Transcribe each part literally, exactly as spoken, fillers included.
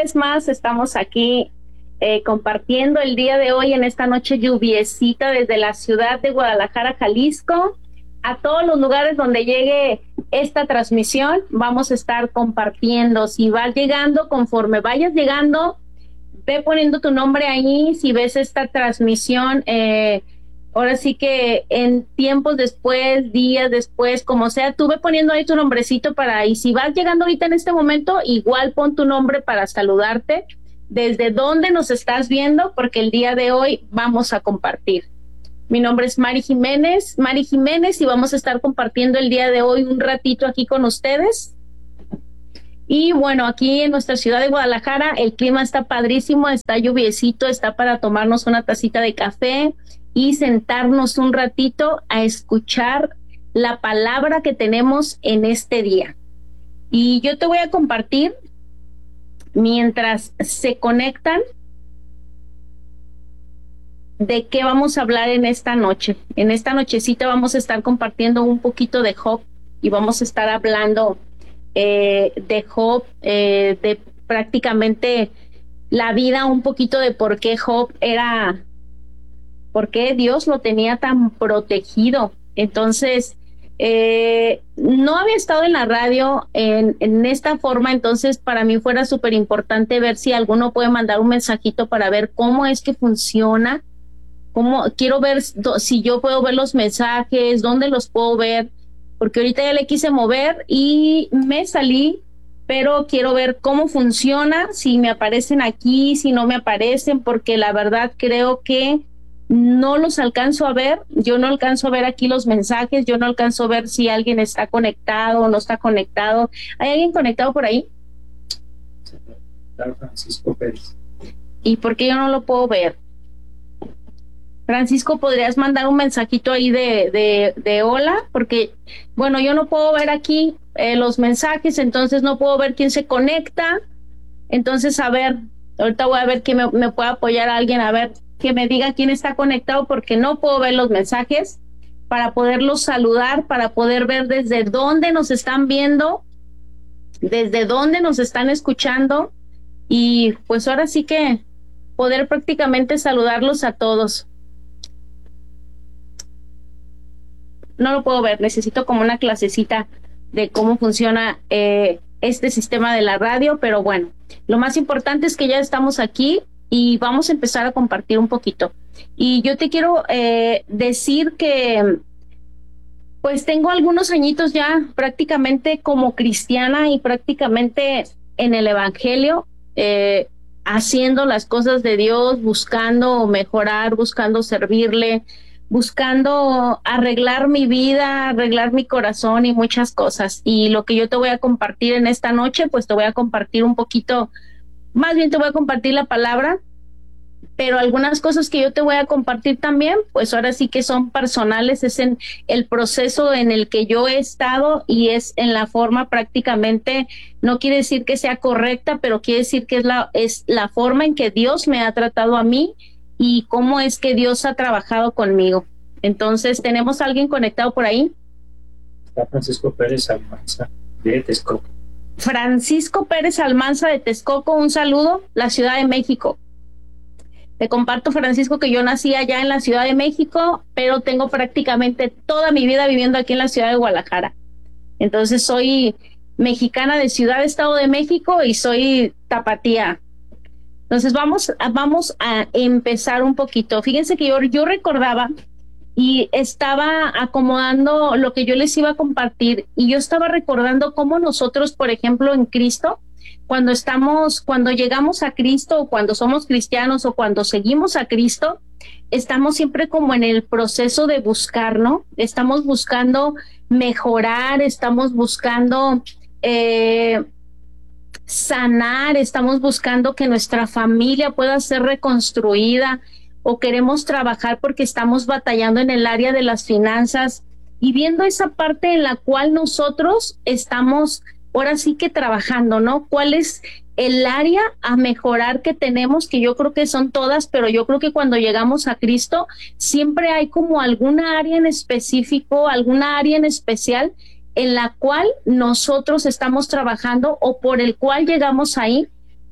vez más estamos aquí eh, compartiendo el día de hoy en esta noche lluviecita desde la ciudad de Guadalajara, Jalisco. A todos los lugares donde llegue esta transmisión vamos a estar compartiendo. Si vas llegando, conforme vayas llegando, ve poniendo tu nombre ahí. Si ves esta transmisión, eh, ahora sí que en tiempos después, días después, como sea, tú ve poniendo ahí tu nombrecito para, y si vas llegando ahorita en este momento, igual pon tu nombre para saludarte, desde dónde nos estás viendo, porque el día de hoy vamos a compartir. Mi nombre es Mari Jiménez, Mari Jiménez, y vamos a estar compartiendo el día de hoy un ratito aquí con ustedes. Y bueno, aquí en nuestra ciudad de Guadalajara el clima está padrísimo, está lluviecito, está para tomarnos una tacita de café y sentarnos un ratito a escuchar la palabra que tenemos en este día. Y yo te voy a compartir, mientras se conectan, de qué vamos a hablar en esta noche. En esta nochecita vamos a estar compartiendo un poquito de Job y vamos a estar hablando eh, de Job, eh, de prácticamente la vida, un poquito de por qué Job era, por qué Dios lo tenía tan protegido. Entonces, eh, no había estado en la radio en, en esta forma, entonces para mí fuera súper importante ver si alguno puede mandar un mensajito para ver cómo es que funciona. Cómo, quiero ver si yo puedo ver los mensajes, dónde los puedo ver, porque ahorita ya le quise mover y me salí, pero quiero ver cómo funciona, si me aparecen aquí, si no me aparecen, porque la verdad creo que no los alcanzo a ver. Yo no alcanzo a ver aquí los mensajes, yo no alcanzo a ver si alguien está conectado o no está conectado. ¿Hay alguien conectado por ahí? Francisco Pérez. ¿Y por qué yo no lo puedo ver? Francisco, ¿podrías mandar un mensajito ahí de, de, de hola? Porque, bueno, yo no puedo ver aquí eh, los mensajes, entonces no puedo ver quién se conecta. Entonces, a ver, ahorita voy a ver que me, me pueda apoyar a alguien, a ver, que me diga quién está conectado, porque no puedo ver los mensajes, para poderlos saludar, para poder ver desde dónde nos están viendo, desde dónde nos están escuchando, y pues ahora sí que poder prácticamente saludarlos a todos. No lo puedo ver, necesito como una clasecita de cómo funciona eh, este sistema de la radio, pero bueno, lo más importante es que ya estamos aquí y vamos a empezar a compartir un poquito. Y yo te quiero eh, decir que pues tengo algunos añitos ya prácticamente como cristiana y prácticamente en el evangelio, eh, haciendo las cosas de Dios, buscando mejorar, buscando servirle, buscando arreglar mi vida, arreglar mi corazón y muchas cosas. Y lo que yo te voy a compartir en esta noche, pues te voy a compartir un poquito, más bien te voy a compartir la palabra, pero algunas cosas que yo te voy a compartir también, pues ahora sí que son personales, es en el proceso en el que yo he estado y es en la forma prácticamente, no quiere decir que sea correcta, pero quiere decir que es la, es la forma en que Dios me ha tratado a mí y cómo es que Dios ha trabajado conmigo. Entonces, ¿tenemos a alguien conectado por ahí? Está Francisco Pérez Almanza de Texcoco. Francisco Pérez Almanza de Texcoco, un saludo, la Ciudad de México. Te comparto, Francisco, que yo nací allá en la Ciudad de México, pero tengo prácticamente toda mi vida viviendo aquí en la ciudad de Guadalajara. Entonces, soy mexicana de Ciudad, Estado de México, y soy tapatía. Entonces vamos a, vamos a empezar un poquito. Fíjense que yo, yo recordaba y estaba acomodando lo que yo les iba a compartir y yo estaba recordando cómo nosotros, por ejemplo, en Cristo, cuando estamos, cuando llegamos a Cristo o cuando somos cristianos o cuando seguimos a Cristo, estamos siempre como en el proceso de buscar, ¿no? Estamos buscando mejorar, estamos buscando eh, sanar, estamos buscando que nuestra familia pueda ser reconstruida o queremos trabajar porque estamos batallando en el área de las finanzas y viendo esa parte en la cual nosotros estamos ahora sí que trabajando, ¿no? ¿Cuál es el área a mejorar que tenemos? Que yo creo que son todas, pero yo creo que cuando llegamos a Cristo siempre hay como alguna área en específico, alguna área en especial en la cual nosotros estamos trabajando o por el cual llegamos ahí,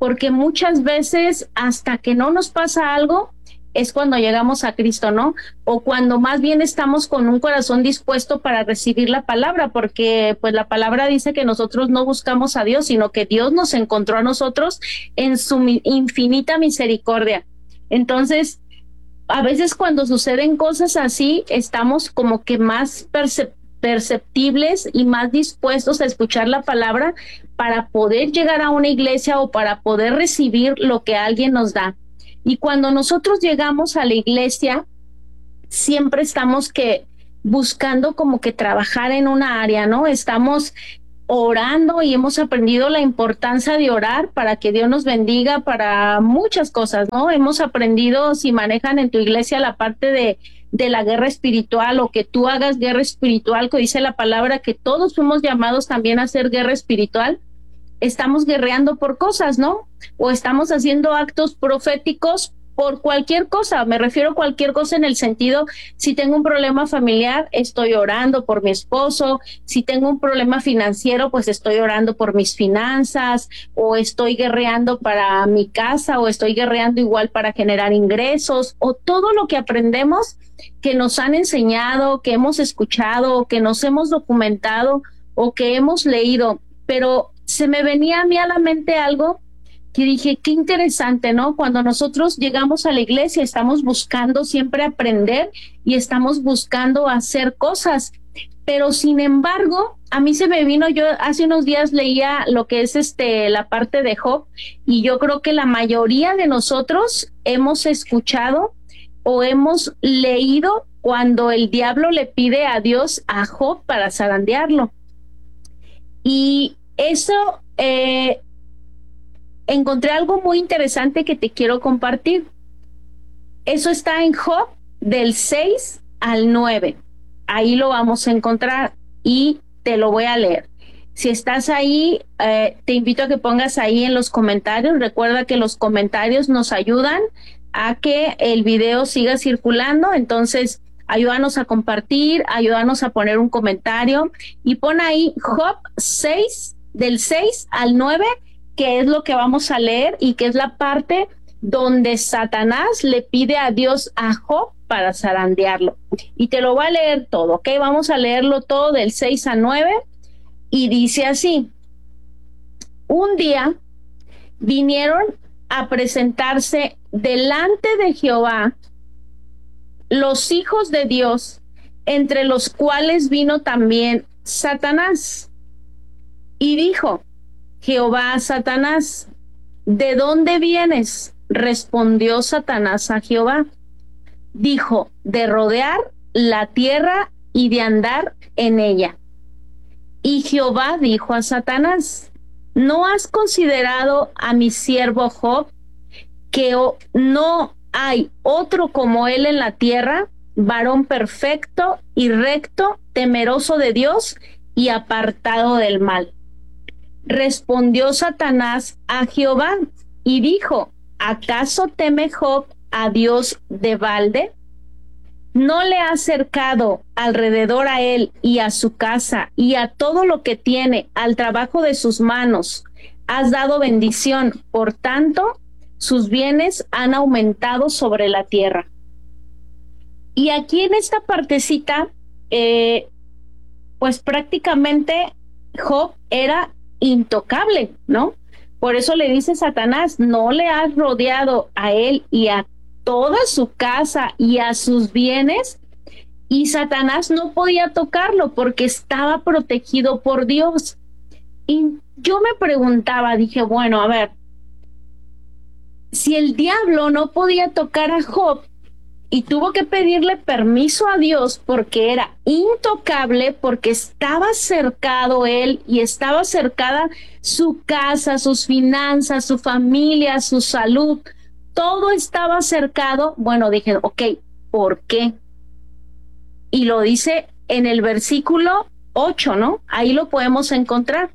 porque muchas veces hasta que no nos pasa algo es cuando llegamos a Cristo, ¿no? O cuando más bien estamos con un corazón dispuesto para recibir la palabra, porque pues la palabra dice que nosotros no buscamos a Dios, sino que Dios nos encontró a nosotros en su infinita misericordia. Entonces, a veces cuando suceden cosas así, estamos como que más perceptivos perceptibles y más dispuestos a escuchar la palabra para poder llegar a una iglesia o para poder recibir lo que alguien nos da. Y cuando nosotros llegamos a la iglesia, siempre estamos que buscando como que trabajar en una área, ¿no? Estamos orando y hemos aprendido la importancia de orar para que Dios nos bendiga para muchas cosas, ¿no? Hemos aprendido, si manejan en tu iglesia la parte de de la guerra espiritual o que tú hagas guerra espiritual, que dice la palabra que todos fuimos llamados también a hacer guerra espiritual, estamos guerreando por cosas, ¿no? O estamos haciendo actos proféticos por cualquier cosa, me refiero a cualquier cosa en el sentido, si tengo un problema familiar, estoy orando por mi esposo, si tengo un problema financiero, pues estoy orando por mis finanzas, o estoy guerreando para mi casa, o estoy guerreando igual para generar ingresos, o todo lo que aprendemos, que nos han enseñado, que hemos escuchado, que nos hemos documentado, o que hemos leído, pero se me venía a mí a la mente algo que dije, qué interesante, ¿no? Cuando nosotros llegamos a la iglesia, estamos buscando siempre aprender y estamos buscando hacer cosas, pero sin embargo, a mí se me vino, yo hace unos días leía lo que es este la parte de Job, y yo creo que la mayoría de nosotros hemos escuchado o hemos leído cuando el diablo le pide a Dios a Job para zarandearlo. Y eso... Eh, encontré algo muy interesante que te quiero compartir. Eso está en Job del seis al nueve. Ahí lo vamos a encontrar y te lo voy a leer. Si estás ahí, eh, te invito a que pongas ahí en los comentarios. Recuerda que los comentarios nos ayudan a que el video siga circulando. Entonces, ayúdanos a compartir, ayúdanos a poner un comentario y pon ahí Job seis, del seis al nueve, que es lo que vamos a leer y que es la parte donde Satanás le pide a Dios a Job para zarandearlo. Y te lo voy a leer todo, ¿ok? Vamos a leerlo todo del seis a nueve y dice así: un día vinieron a presentarse delante de Jehová los hijos de Dios, entre los cuales vino también Satanás. Y dijo Jehová a Satanás, ¿de dónde vienes? Respondió Satanás a Jehová. Dijo, de rodear la tierra y de andar en ella. Y Jehová dijo a Satanás, ¿no has considerado a mi siervo Job, que no hay otro como él en la tierra, varón perfecto y recto, temeroso de Dios y apartado del mal? Respondió Satanás a Jehová y dijo, ¿acaso teme Job a Dios de balde? ¿No le ha cercado alrededor a él y a su casa y a todo lo que tiene, al trabajo de sus manos? Has dado bendición, por tanto, sus bienes han aumentado sobre la tierra. Y aquí en esta partecita, eh, pues prácticamente Job era intocable, ¿no? Por eso le dice Satanás, no le has rodeado a él y a toda su casa y a sus bienes, y Satanás no podía tocarlo porque estaba protegido por Dios. Y yo me preguntaba, dije, bueno, a ver, si el diablo no podía tocar a Job y tuvo que pedirle permiso a Dios porque era intocable, porque estaba cercado él y estaba cercada su casa, sus finanzas, su familia, su salud, todo estaba cercado. Bueno, dije, ok, ¿por qué? Y lo dice en el versículo ocho, ¿no? Ahí lo podemos encontrar.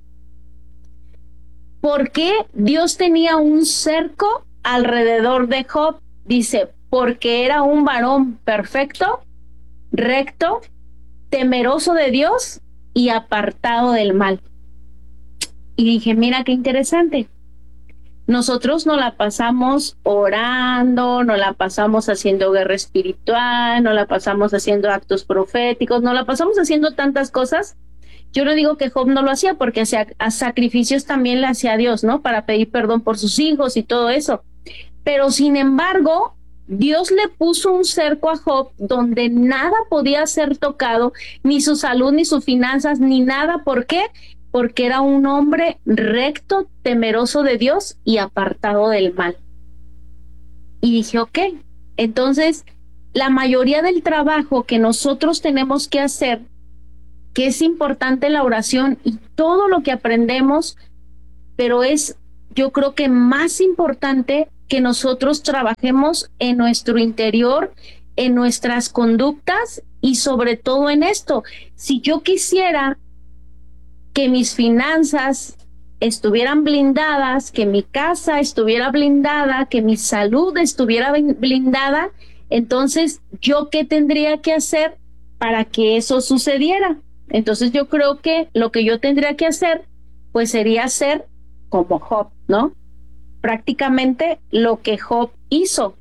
¿Por qué Dios tenía un cerco alrededor de Job? Dice, porque era un varón perfecto, recto, temeroso de Dios y apartado del mal. Y dije, mira qué interesante. nosotros nos la pasamos orando, nos la pasamos haciendo guerra espiritual, nos la pasamos haciendo actos proféticos, nos la pasamos haciendo tantas cosas. Yo no digo que Job no lo hacía, porque hacía, a sacrificios también le hacía a Dios, ¿no? Para pedir perdón por sus hijos y todo eso. Pero sin embargo, Dios le puso un cerco a Job donde nada podía ser tocado, ni su salud, ni sus finanzas, ni nada. ¿Por qué? Porque era un hombre recto, temeroso de Dios y apartado del mal. Y dije, ok, entonces la mayoría del trabajo que nosotros tenemos que hacer, que es importante la oración y todo lo que aprendemos, pero es, yo creo que más importante que nosotros trabajemos en nuestro interior, en nuestras conductas y sobre todo en esto. Si yo quisiera que mis finanzas estuvieran blindadas, que mi casa estuviera blindada, que mi salud estuviera blindada, entonces, ¿yo qué tendría que hacer para que eso sucediera? Entonces, yo creo que lo que yo tendría que hacer, pues sería ser como Job, ¿no? Prácticamente lo que Job hizo.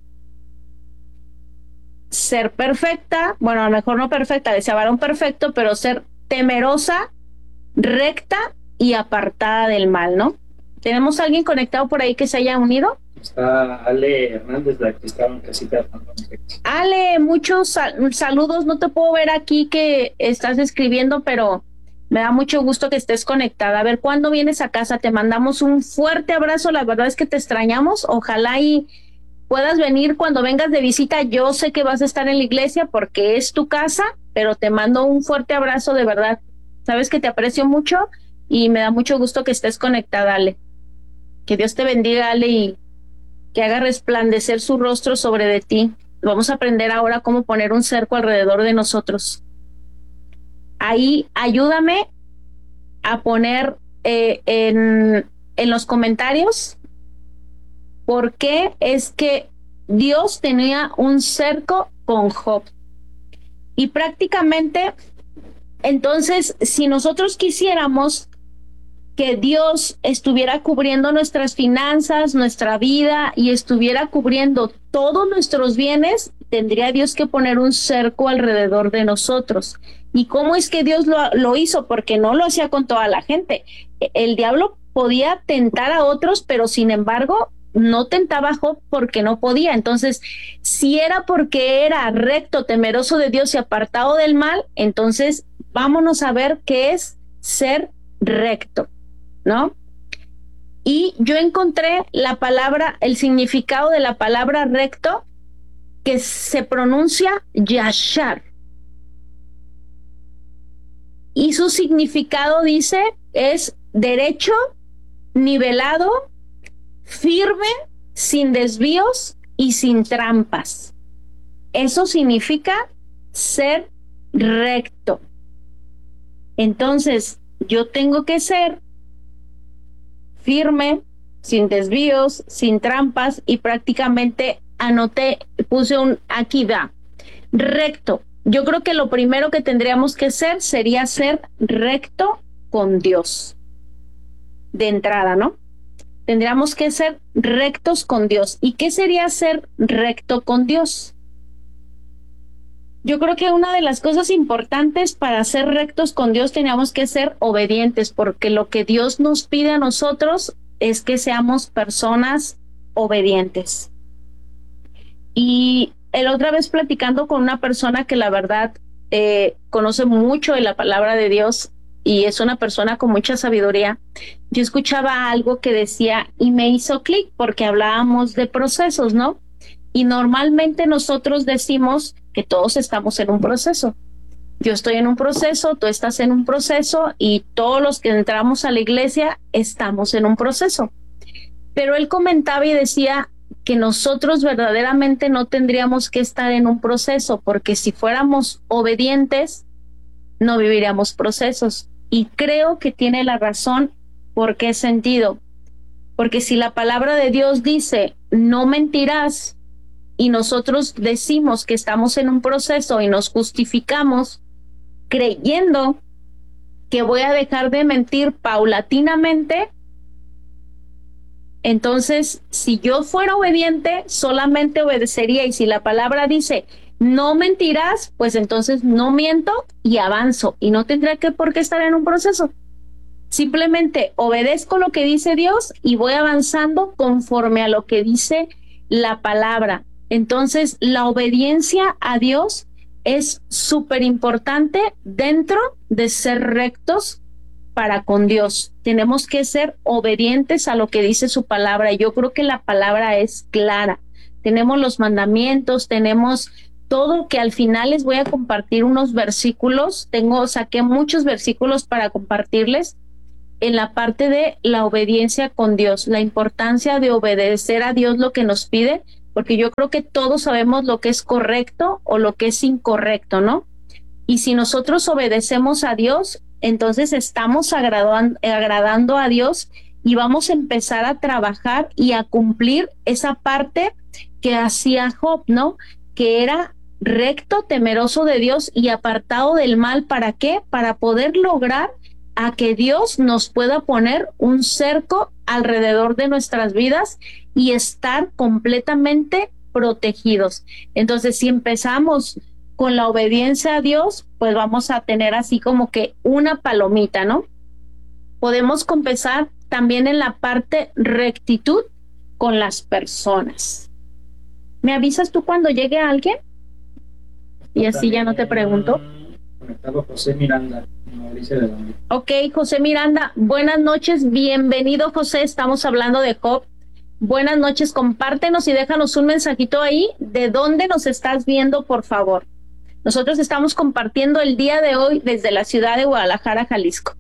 Ser perfecta, bueno, a lo mejor no perfecta, decía varón perfecto, pero ser temerosa, recta y apartada del mal, ¿no? ¿Tenemos a alguien conectado por ahí que se haya unido? Está Ale Hernández, la que estaba en casita. Ale, muchos sal- saludos, no te puedo ver aquí que estás escribiendo, pero me da mucho gusto que estés conectada. A ver, ¿cuándo vienes a casa? Te mandamos un fuerte abrazo, la verdad es que te extrañamos, ojalá y puedas venir cuando vengas de visita. Yo sé que vas a estar en la iglesia porque es tu casa, pero te mando un fuerte abrazo, de verdad. Sabes que te aprecio mucho y me da mucho gusto que estés conectada, Ale. Que Dios te bendiga, Ale, y que haga resplandecer su rostro sobre de ti. Vamos a aprender ahora cómo poner un cerco alrededor de nosotros. Ahí ayúdame a poner eh, en, en los comentarios por qué es que Dios tenía un cerco con Job. Y prácticamente, entonces, si nosotros quisiéramos que Dios estuviera cubriendo nuestras finanzas, nuestra vida y estuviera cubriendo todos nuestros bienes, tendría Dios que poner un cerco alrededor de nosotros. ¿Y cómo es que Dios lo, lo hizo? Porque no lo hacía con toda la gente. El diablo podía tentar a otros, pero sin embargo no tentaba a Job porque no podía. Entonces, si era porque era recto, temeroso de Dios y apartado del mal, entonces vámonos a ver qué es ser recto, ¿no? Y yo encontré la palabra, el significado de la palabra recto, que se pronuncia yashar. Y su significado, dice, es derecho, nivelado, firme, sin desvíos y sin trampas. Eso significa ser recto. Entonces, yo tengo que ser firme, sin desvíos, sin trampas, y prácticamente anoté, puse un aquí va, recto. Yo creo que lo primero que tendríamos que hacer sería ser recto con Dios. De entrada, ¿no? Tendríamos que ser rectos con Dios. ¿Y qué sería ser recto con Dios? Yo creo que una de las cosas importantes para ser rectos con Dios teníamos que ser obedientes, porque lo que Dios nos pide a nosotros es que seamos personas obedientes. Y el otra vez platicando con una persona que la verdad eh, conoce mucho de la palabra de Dios y es una persona con mucha sabiduría, yo escuchaba algo que decía y me hizo clic porque hablábamos de procesos, ¿no? Y normalmente nosotros decimos que todos estamos en un proceso. Yo estoy en un proceso, tú estás en un proceso y todos los que entramos a la iglesia estamos en un proceso. Pero él comentaba y decía que nosotros verdaderamente no tendríamos que estar en un proceso, porque si fuéramos obedientes, no viviríamos procesos. Y creo que tiene la razón. ¿Por qué sentido? Porque si la palabra de Dios dice, no mentirás, y nosotros decimos que estamos en un proceso y nos justificamos creyendo que voy a dejar de mentir paulatinamente, Entonces, si yo fuera obediente, solamente obedecería, y si la palabra dice no mentirás, pues entonces no miento y avanzo, y no tendría que por qué estar en un proceso. Simplemente obedezco lo que dice Dios y voy avanzando conforme a lo que dice la palabra. Entonces, la obediencia a Dios es súper importante dentro de ser rectos para con Dios. Tenemos que ser obedientes a lo que dice su palabra. Yo creo que la palabra es clara. Tenemos los mandamientos, tenemos todo, que al final les voy a compartir unos versículos. Tengo, saqué muchos versículos para compartirles en la parte de la obediencia con Dios, la importancia de obedecer a Dios lo que nos pide, porque yo creo que todos sabemos lo que es correcto o lo que es incorrecto, ¿no? Y si nosotros obedecemos a Dios, entonces estamos agradando, agradando a Dios, y vamos a empezar a trabajar y a cumplir esa parte que hacía Job, ¿no? Que era recto, temeroso de Dios y apartado del mal. ¿Para qué? Para poder lograr a que Dios nos pueda poner un cerco alrededor de nuestras vidas y estar completamente protegidos. Entonces, si empezamos con la obediencia a Dios, pues vamos a tener así como que una palomita, ¿no? Podemos empezar también en la parte rectitud con las personas. ¿Me avisas tú cuando llegue alguien? Y así ya no te pregunto. Conectado José Miranda. Ok, José Miranda, buenas noches, bienvenido José, estamos hablando de Job. Buenas noches, compártenos y déjanos un mensajito ahí de dónde nos estás viendo, por favor. Nosotros estamos compartiendo el día de hoy desde la ciudad de Guadalajara, Jalisco.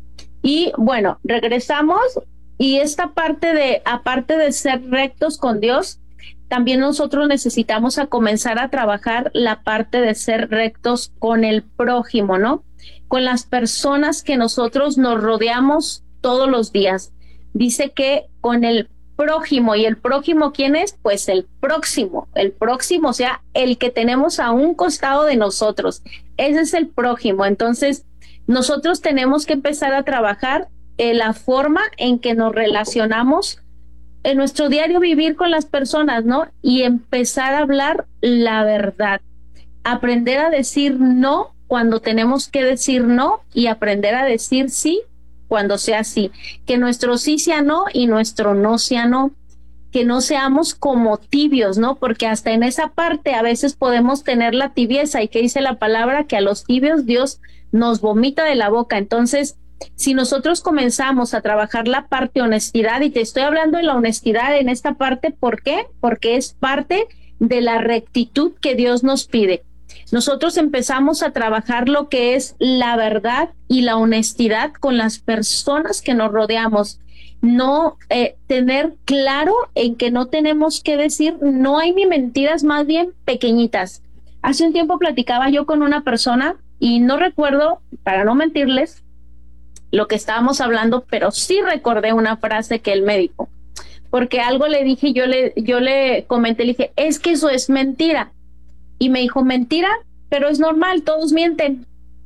Y bueno, regresamos, y esta parte de, aparte de ser rectos con Dios, también nosotros necesitamos a comenzar a trabajar la parte de ser rectos con el prójimo, ¿no? Con las personas que nosotros nos rodeamos todos los días. Dice que con el prójimo, y el prójimo, ¿quién es? Pues el próximo, el próximo, o sea, el que tenemos a un costado de nosotros. Ese es el prójimo. Entonces, nosotros tenemos que empezar a trabajar en la forma en que nos relacionamos en nuestro diario vivir con las personas, ¿no? Y empezar a hablar la verdad. Aprender a decir no cuando tenemos que decir no, y aprender a decir sí cuando sea sí. Que nuestro sí sea no y nuestro no sea no. Que no seamos como tibios, ¿no? Porque hasta en esa parte a veces podemos tener la tibieza, y que dice la palabra que a los tibios Dios nos vomita de la boca. Entonces, si nosotros comenzamos a trabajar la parte honestidad, y te estoy hablando de la honestidad en esta parte, ¿por qué? Porque es parte de la rectitud que Dios nos pide. Nosotros empezamos a trabajar lo que es la verdad y la honestidad con las personas que nos rodeamos. No eh, tener claro en que no tenemos que decir no hay ni mentiras, más bien pequeñitas. Hace un tiempo platicaba yo con una persona, y no recuerdo, para no mentirles, lo que estábamos hablando, pero sí recordé una frase que él me dijo, porque algo le dije, yo le, yo le comenté, le dije, es que eso es mentira. Y me dijo, mentira, pero es normal, todos mienten.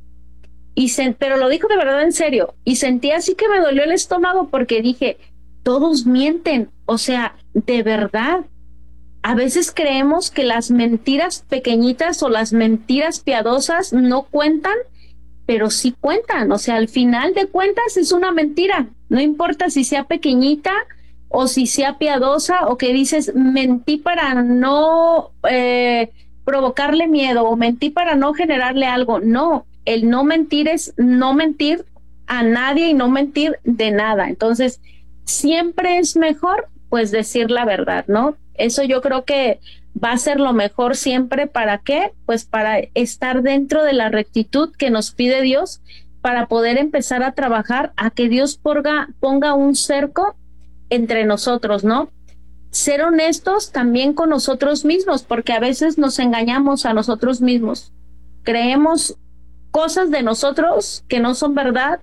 Y se, pero lo dijo de verdad, en serio. Y sentí así que me dolió el estómago, porque dije, todos mienten. O sea, de verdad. A veces creemos que las mentiras pequeñitas o las mentiras piadosas no cuentan, pero sí cuentan. O sea, al final de cuentas es una mentira. No importa si sea pequeñita o si sea piadosa, o que dices, mentí para no eh, provocarle miedo, o mentí para no generarle algo. No, el no mentir es no mentir a nadie y no mentir de nada. Entonces, siempre es mejor pues decir la verdad, ¿no? Eso yo creo que va a ser lo mejor siempre. ¿Para qué? Pues para estar dentro de la rectitud que nos pide Dios, para poder empezar a trabajar a que Dios ponga, ponga un cerco entre nosotros, ¿no? Ser honestos también con nosotros mismos, porque a veces nos engañamos a nosotros mismos. Creemos cosas de nosotros que no son verdad,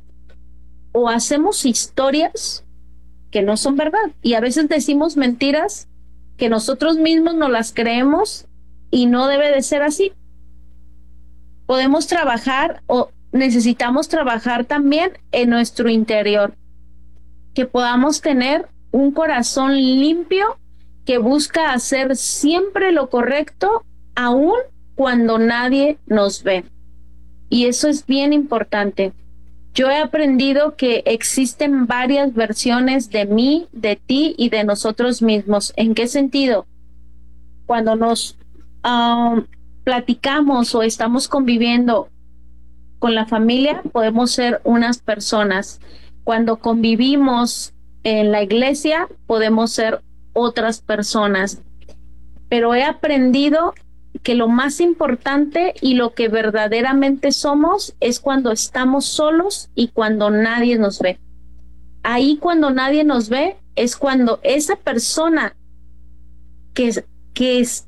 o hacemos historias que no son verdad, y a veces decimos mentiras que nosotros mismos no las creemos, y no debe de ser así. Podemos trabajar, o necesitamos trabajar también en nuestro interior, que podamos tener un corazón limpio que busca hacer siempre lo correcto, aun cuando nadie nos ve. Y eso es bien importante. Yo he aprendido que existen varias versiones de mí, de ti y de nosotros mismos. ¿En qué sentido? Cuando nos um, platicamos o estamos conviviendo con la familia, podemos ser unas personas. Cuando convivimos en la iglesia, podemos ser otras personas. Pero he aprendido que lo más importante y lo que verdaderamente somos es cuando estamos solos y cuando nadie nos ve. Ahí cuando nadie nos ve es cuando esa persona que, que es,